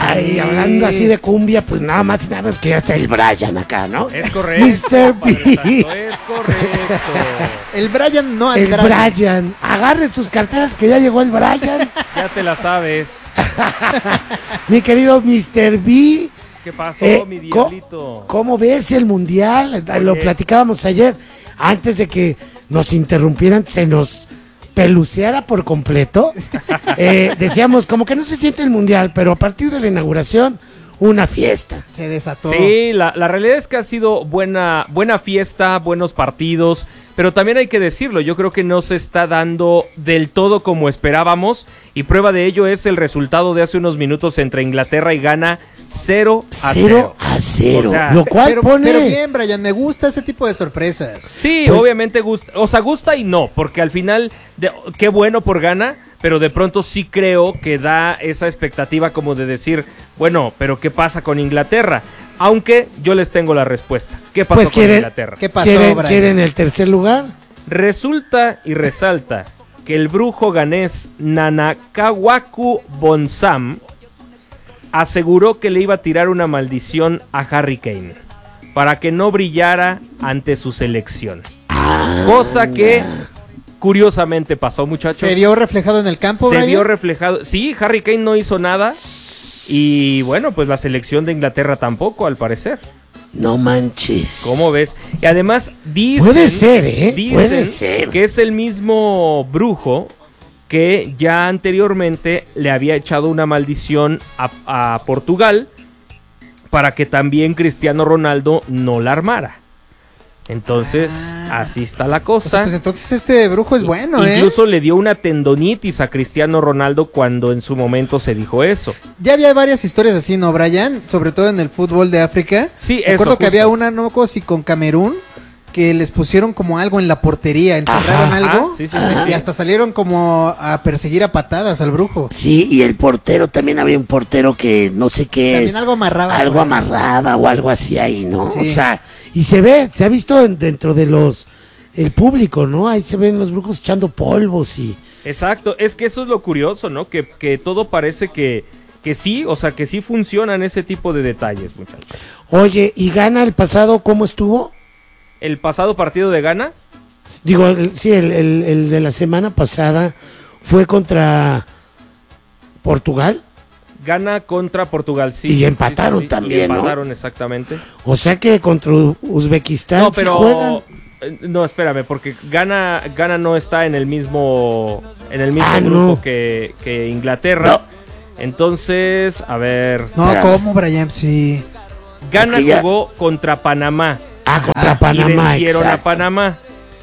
Ay, hablando así de cumbia, pues nada más y nada menos que ya está el Brian acá, ¿no? Es correcto. Mr. B. Es correcto. El Brian no El Andrade. Brian. Agarren sus carteras que ya llegó el Brian. Ya te la sabes. Mi querido Mr. B. ¿Qué pasó, mi diablito? ¿Cómo ves el mundial? Lo platicábamos ayer. Antes de que nos interrumpieran, se nos peluceara por completo. Decíamos, como que no se siente el mundial, pero a partir de la inauguración, una fiesta. Se desató. Sí, la realidad es que ha sido buena fiesta, buenos partidos, pero también hay que decirlo, yo creo que no se está dando del todo como esperábamos, y prueba de ello es el resultado de hace unos minutos entre Inglaterra y Ghana, 0-0. 0-0. O sea, lo cual pone... Pero bien, Brian, me gusta ese tipo de sorpresas. Sí, Pues, obviamente gusta, o sea, gusta y no, porque al final, qué bueno por Ghana, pero de pronto sí creo que da esa expectativa como de decir, bueno, pero ¿qué pasa con Inglaterra? Aunque yo les tengo la respuesta. ¿Qué pasó Pues con Inglaterra? ¿Qué pasó, ¿Quieren, Brian? ¿Quieren el tercer lugar? Resulta y resalta que el brujo ganés Nanakawaku Bonsam aseguró que le iba a tirar una maldición a Harry Kane para que no brillara ante su selección. Cosa que curiosamente pasó, muchachos. ¿Se vio reflejado en el campo, Se Brian? vio reflejado. Sí, Harry Kane no hizo nada. Y bueno, pues la selección de Inglaterra tampoco, al parecer. No manches. ¿Cómo ves? Y además dicen... Puede ser, ¿eh? Dicen Puede ser. que es el mismo brujo que ya anteriormente le había echado una maldición a Portugal para que también Cristiano Ronaldo no la armara. Entonces, así está la O sea, cosa. pues entonces este brujo es bueno, Incluso le dio una tendonitis a Cristiano Ronaldo cuando en su momento se dijo eso. Ya había varias historias así, ¿no, Brian? Sobre todo en el fútbol de África. Sí, Recuerdo eso, que justo. había una, no me acuerdo si con Camerún, que les pusieron como algo en la portería, enterraron Ajá, algo sí, y hasta salieron como a perseguir a patadas al brujo. Sí, y el portero, también había un portero que no sé qué... También algo amarraba. Algo por ahí. amarraba o algo así ahí, ¿no? Sí. O sea, y se ha visto dentro de el público, ¿no? Ahí se ven los brujos echando polvos y... Exacto, es que eso es lo curioso, ¿no? Que todo parece que sí, o sea, que sí funcionan ese tipo de detalles, muchachos. Oye, ¿y Ghana el pasado cómo estuvo? El pasado partido de Ghana, Digo, el de la semana pasada fue contra Portugal. Ghana contra Portugal, sí. Y sí, empataron sí, sí, también, y ¿no? empataron, exacamente. O sea que contra Uzbekistán No, sí pero... juegan. No, espérame, porque Ghana no está en el mismo Ah, grupo no. que Inglaterra. Entonces, a ver... No, Espérame. ¿cómo, Brian? Sí. Ghana Es que ya- jugó contra Panamá. Contra Y Panamá, vencieron a exacto. Panamá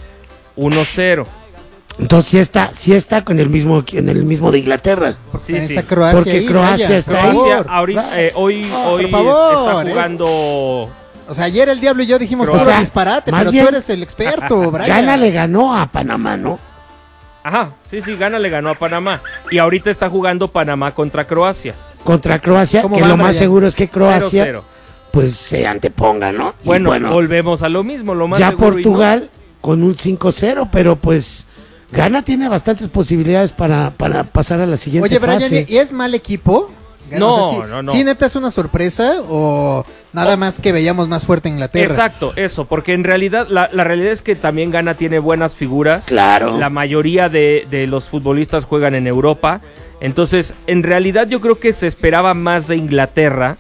1-0. Entonces sí está en el mismo de Inglaterra. Sí, Ahí sí. está Croacia. Porque ahí, Croacia Brian, está por ahí. Croacia, favor. ahorita, hoy por favor, está jugando... O sea, ayer el Diablo y yo dijimos Croacia. puro O sea, disparate, más pero bien- tú eres el experto, Brian. Ghana le ganó a Panamá, ¿no? Ajá, sí, Ghana le ganó a Panamá. Y ahorita está jugando Panamá contra Croacia. Contra Croacia, ¿Cómo que va, lo más Brian? seguro es que Croacia 0-0. pues se anteponga, ¿no? Y Bueno, volvemos a lo mismo. Lo más ya seguro y Portugal con un 5-0, pero pues Ghana tiene bastantes posibilidades para pasar a la siguiente Oye, Brian, fase. ¿y es mal equipo? No, sí, no. ¿Sí neta es una sorpresa o nada más que veíamos más fuerte a Inglaterra? Exacto, eso, porque en realidad la realidad es que también Ghana tiene buenas figuras. Claro. La mayoría de los futbolistas juegan en Europa. Entonces, en realidad yo creo que se esperaba más de Inglaterra.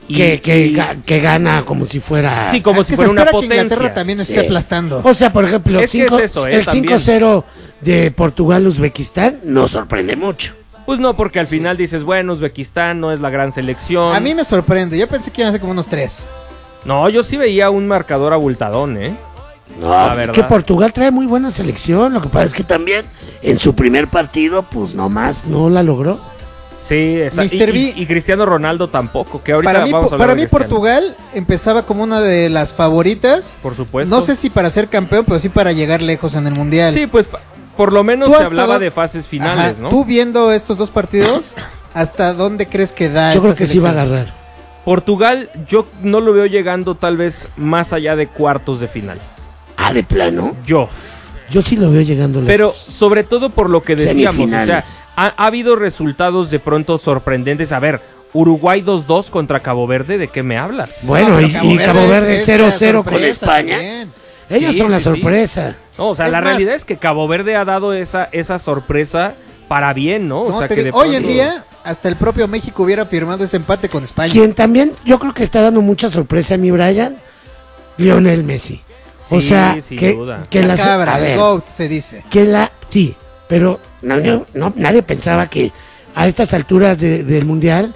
Que gana como si fuera... Sí, como Es si que fuera se una espera que potencia. Inglaterra también esté Sí. aplastando. O sea, por ejemplo, Es que es eso, el también. 5-0 de Portugal-Uzbekistán no sorprende mucho. Pues no, porque al final dices, bueno, Uzbekistán no es la gran selección. A mí me sorprende, yo pensé que iban a ser como unos 3. No, yo sí veía un marcador abultadón, ¿eh? No, La pues es verdad. que Portugal trae muy buena selección. Lo que pasa es que también en su primer partido, pues nomás no la logró. Sí, exacto. Mr. B. Y Cristiano Ronaldo tampoco, que ahorita Para mí, vamos a hablar para de mí Cristiano. Portugal empezaba como una de las favoritas. Por supuesto. No sé si para ser campeón, pero sí para llegar lejos en el Mundial. Sí, pues por lo menos ¿Tú se hasta hablaba dónde- de fases finales, Ajá, ¿no? Tú viendo estos dos partidos, ¿hasta dónde crees que da Yo creo esta que sí va a selección? agarrar. Portugal, yo no lo veo llegando tal vez más allá de cuartos de final. Ah, de plano. Yo. Sí lo veo llegando lejos. Pero sobre todo por lo que decíamos, o sea, Semifinales. ha habido resultados de pronto sorprendentes. A ver, Uruguay 2-2 contra Cabo Verde, ¿de qué me hablas? Bueno, No, y pero Cabo Verde es la 0-0 con sorpresa España. también. Ellos Sí, son la sí, sí. sorpresa. No, o sea, Es la más- realidad es que Cabo Verde ha dado esa sorpresa para bien, ¿no? O No, sea, te que digo, de hoy en pronto- día, hasta el propio México hubiera firmado ese empate con España. Quien también yo creo que está dando mucha sorpresa a mi Brian, Lionel Messi. O Sí, sea, sin que, duda. que La la cabra, a el ver, GOAT se dice. sí, pero nadie pensaba que a estas alturas del Mundial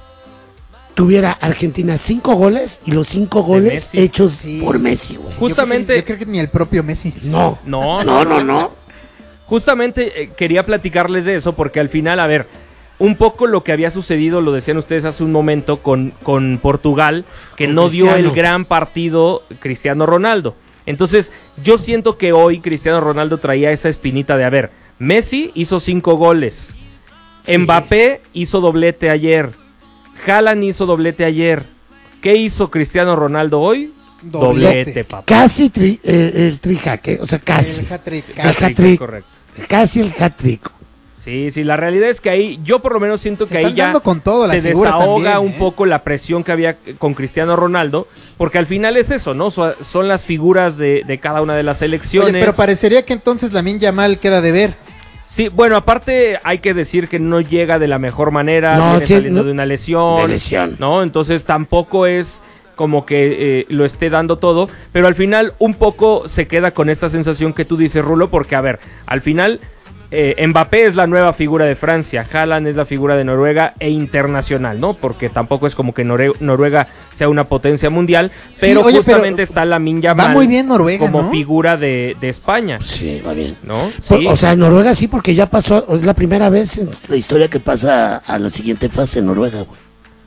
tuviera Argentina 5 goles y los 5 goles Messi. hechos Sí. por Messi, güey. Justamente- Yo creo que ni el propio Messi. No, No. Justamente quería platicarles de eso porque al final, a ver, un poco lo que había sucedido, lo decían ustedes hace un momento con Portugal, que Con no dio Cristiano. el gran partido Cristiano Ronaldo. Entonces, yo siento que hoy Cristiano Ronaldo traía esa espinita de, a ver, Messi hizo 5 goles, Sí. Mbappé hizo doblete ayer, Haaland hizo doblete ayer. ¿Qué hizo Cristiano Ronaldo hoy? Doblete, papá. casi el trijaque, o sea, casi. El hat-trick. El Hat-trick, hat-trick. es correcto. Casi el hat-trick. Sí, la realidad es que ahí, yo por lo menos siento Se que ahí están ya dando con todo, se las figuras desahoga también, un poco la presión que había con Cristiano Ronaldo, porque al final es eso, ¿no? Son las figuras de cada una de las selecciones. Oye, pero parecería que entonces Lamine Yamal queda de ver. Sí, bueno, aparte hay que decir que no llega de la mejor manera, No, viene sí, saliendo no- de una lesión, de lesión. ¿no? Entonces tampoco es como que lo esté dando todo, pero al final un poco se queda con esta sensación que tú dices, Rulo, porque a ver, al final Mbappé es la nueva figura de Francia, Haaland es la figura de Noruega e internacional, ¿no? Porque tampoco es como que Noruega sea una potencia mundial, pero oye, justamente pero está Lamine Yamal va muy bien Noruega, como ¿no? figura de España, Sí, va bien. ¿no? O sea, Noruega sí, porque ya pasó, es la primera vez en la historia que pasa a la siguiente fase en Noruega, güey.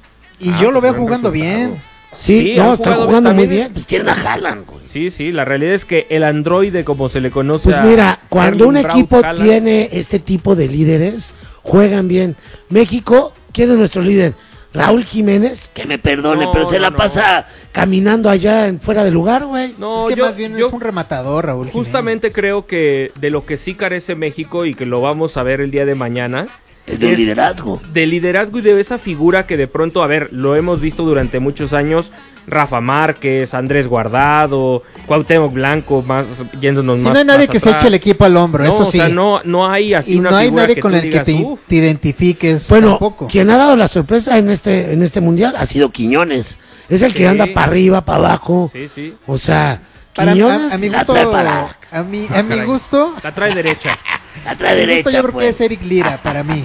Y yo lo veo buen jugando resultado. bien. Sí, Sí, no, han está jugado jugando muy también bien. Pues tienen a Haaland, güey. Sí, la realidad es que el androide, como se le conoce Pues a mira, cuando un Erling Braut equipo Haaland, tiene este tipo de líderes, juegan bien. México, ¿quién es nuestro líder? Raúl Jiménez, que me perdone, No, pero se la no. pasa caminando allá fuera de lugar, güey. No, es que yo- más bien yo es un rematador, Raúl Jiménez. justamente creo que de lo que sí carece México y que lo vamos a ver el día de mañana Es del liderazgo. de liderazgo y de esa figura que de pronto, a ver, lo hemos visto durante muchos años, Rafa Márquez, Andrés Guardado, Cuauhtémoc Blanco, más yéndonos Si más no hay nadie más que se atrás. eche el equipo al hombro, No, eso o sí. sea, no hay así Y una no hay figura nadie que con tú el digas, que "Uf". te identifiques Bueno, tampoco. quien ha dado la sorpresa en este mundial ha sido Quiñones. Es el que Sí. anda para arriba, para abajo. Sí. O sea, Para, Quiñones a mi la gusto, trae para a mi caray. gusto, La trae derecha. la trae a mi gusto derecha, yo creo pues. que es Eric Lira para mí.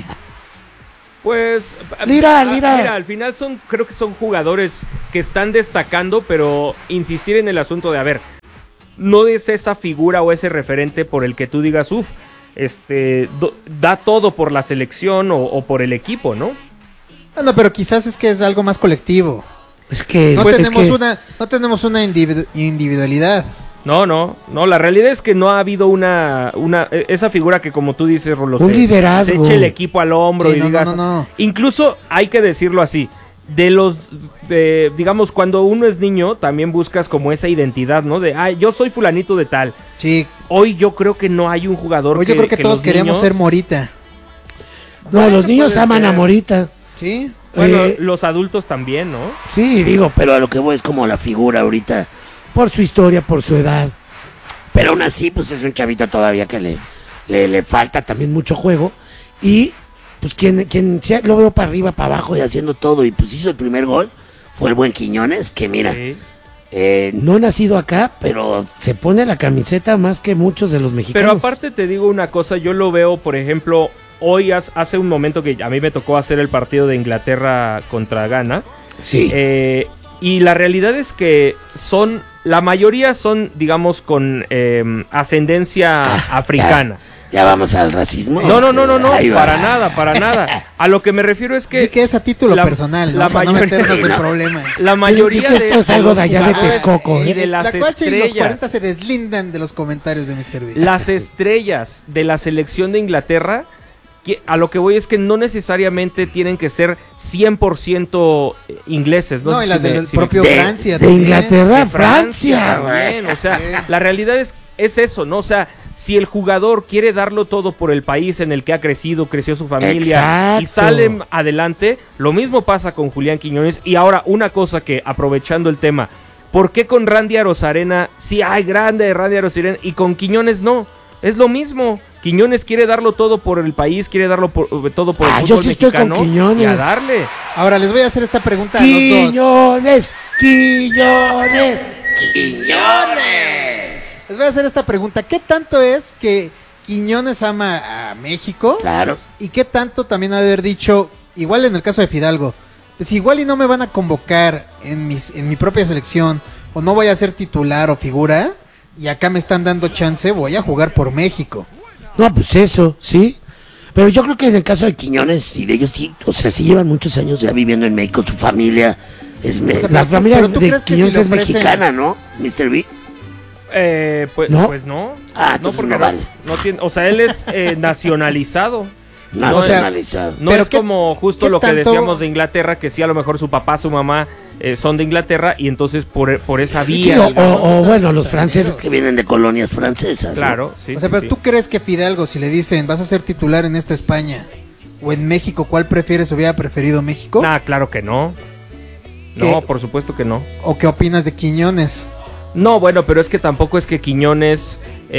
Pues Lira. Mira, al final creo que son jugadores que están destacando, pero insistir en el asunto de, a ver, no es esa figura o ese referente por el que tú digas, da todo por la selección o por el equipo, ¿no? Bueno, pero quizás es que es algo más colectivo. Es que No Pues tenemos es que- no tenemos una individualidad. No, la realidad es que no ha habido esa figura que, como tú dices, Rolo, Un liderazgo. se eche el equipo al hombro Sí, y no, digas, no. incluso hay que decirlo así, digamos, cuando uno es niño, también buscas como esa identidad, ¿no? De, yo soy fulanito de tal. Sí, Hoy yo creo que no hay un jugador hoy yo creo que todos los queremos niños- ser Morita. No, Bueno, los niños puede aman ser. a Morita. Sí. Bueno, Eh, los adultos también, ¿no? Sí, digo, pero a lo que voy es como la figura ahorita, por su historia, por su edad. Pero aún así, pues es un chavito todavía que le falta también mucho juego. Y pues quien lo veo para arriba, para abajo y haciendo todo y pues hizo el primer gol, fue el buen Quiñones, que mira, Sí. no nacido acá, pero se pone la camiseta más que muchos de los mexicanos. Pero aparte te digo una cosa, yo lo veo, por ejemplo, hoy hace un momento que a mí me tocó hacer el partido de Inglaterra contra Ghana. Sí. Y la realidad es que la mayoría son, digamos, con ascendencia africana. Ya vamos al racismo. No, Ahí para vas. nada. A lo que me refiero es Di que que es a título la- personal, ¿no? la Para no mayoría- meternos en No. problemas. la mayoría Dije, esto de es algo los de allá de jugadores Texcoco, y ¿eh? de las La Cuacha y los 40 estrellas, se deslindan de los comentarios de Mr. Bean. las estrellas de la selección de Inglaterra, a lo que voy es que no necesariamente tienen que ser 100% ingleses. No, No, sé y las si me- del si me propio explico. Francia de también. Inglaterra a De Francia, güey. también, o sea, Sí. la realidad es eso, ¿no? O sea, si el jugador quiere darlo todo por el país en el que ha crecido, creció su familia y Exacto. sale adelante, lo mismo pasa con Julián Quiñones. Y ahora una cosa que, aprovechando el tema, ¿por qué con Randy Arozarena sí hay grande Randy Arozarena y con Quiñones no? Es lo mismo. Quiñones quiere darlo todo por el país, quiere darlo todo por el yo fútbol sí estoy con mexicano Quiñones. y a darle. Ahora les voy a hacer esta pregunta a los dos. Quiñones, Quiñones, Quiñones. Les voy a hacer esta pregunta. ¿Qué tanto es que Quiñones ama a México? Claro. ¿Y qué tanto también ha de haber dicho, igual en el caso de Fidalgo, pues igual y no me van a convocar en mi propia selección, o no voy a ser titular o figura, y acá me están dando chance, voy a jugar por México? No, pues eso, sí. Pero yo creo que en el caso de Quiñones y de ellos, sí, o sea, sí llevan muchos años ya viviendo en México, su familia es sea, la pero familia ¿tú de crees que Quiñones si le es ofrecen- mexicana, ¿no? Mr. B. Pues ¿No? pues no. Ah, no, entonces porque no vale. no tiene, o sea, él es nacionalizado. Nacionalizado. No Pero es qué- como justo qué lo que tanto- decíamos de Inglaterra, que sí, a lo mejor su papá, su mamá son de Inglaterra y entonces por esa Sí, vía. o bueno, los franceses que vienen de colonias francesas. ¿no? Claro, sí. O sea, sí, pero sí. ¿tú crees que Fidalgo, si le dicen, vas a ser titular en esta España, o en México, ¿cuál prefieres? ¿Hubiera preferido México? Nah, claro que no. ¿Qué? No, por supuesto que no. ¿O qué opinas de Quiñones? No, bueno, pero es que tampoco es que Quiñones,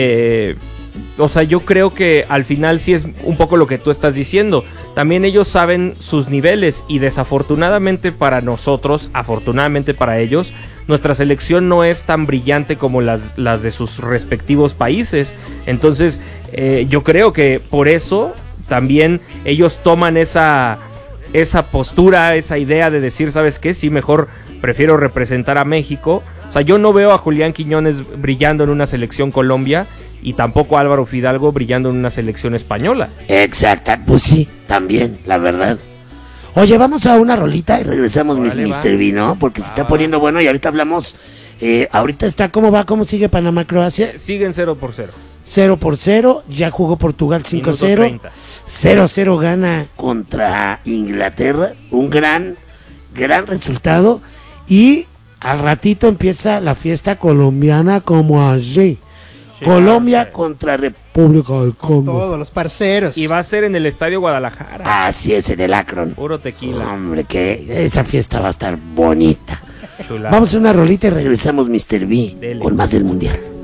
o sea, yo creo que al final sí es un poco lo que tú estás diciendo. También ellos saben sus niveles y desafortunadamente para nosotros, afortunadamente para ellos, nuestra selección no es tan brillante como las de sus respectivos países. Entonces, yo creo que por eso también ellos toman esa postura, esa idea de decir, ¿sabes qué? Sí, mejor prefiero representar a México. O sea, yo no veo a Julián Quiñones brillando en una selección Colombia y tampoco a Álvaro Fidalgo brillando en una selección española. Exacta, pues sí, también, la verdad. Oye, vamos a una rolita y regresamos, Órale, Mr. va. B, ¿no? Porque se está Va. poniendo bueno y ahorita hablamos. Ahorita está, ¿cómo va? ¿Cómo sigue Panamá-Croacia? Siguen 0-0. 0-0, ya jugó Portugal 5-0. Minuto 30. 0-0 gana contra Inglaterra, un gran resultado. Y al ratito empieza la fiesta colombiana como así. Sí, Colombia claro, sí. contra República del Congo. Todos los parceros. Y va a ser en el Estadio Guadalajara. Así es, en el Akron. Puro tequila. Hombre, que esa fiesta va a estar bonita. Chulada. Vamos a una rolita y regresamos, Mr. B, Dele. con más del Mundial.